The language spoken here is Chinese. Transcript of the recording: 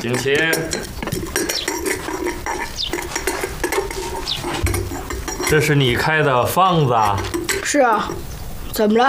请起。这是你开的房子啊？ 是啊，怎么了？